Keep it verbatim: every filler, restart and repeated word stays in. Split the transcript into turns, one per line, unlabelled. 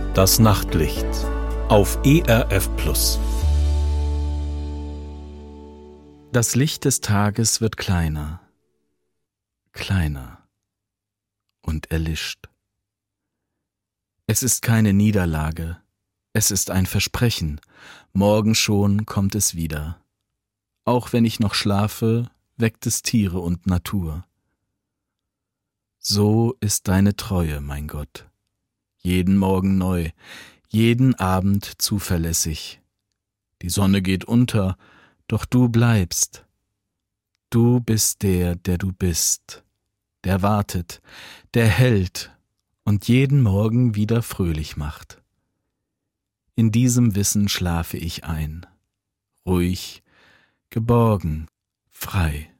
Das Nachtlicht auf E R F Plus.
Das Licht des Tages wird kleiner, kleiner und erlischt. Es ist keine Niederlage, es ist ein Versprechen, morgen schon kommt es wieder. Auch wenn ich noch schlafe, weckt es Tiere und Natur. So ist deine Treue, mein Gott. Jeden Morgen neu, jeden Abend zuverlässig. Die Sonne geht unter, doch du bleibst. Du bist der, der du bist, der wartet, der hält und jeden Morgen wieder fröhlich macht. In diesem Wissen schlafe ich ein, ruhig, geborgen, frei.